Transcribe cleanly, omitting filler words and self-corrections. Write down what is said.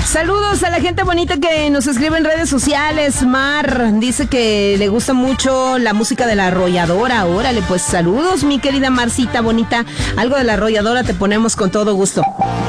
Saludos a la gente bonita que nos escribe en redes sociales. Mar dice que le gusta mucho la música de La Arrolladora. Órale, pues saludos, mi querida Marcita bonita. Algo de La Arrolladora te ponemos con todo gusto.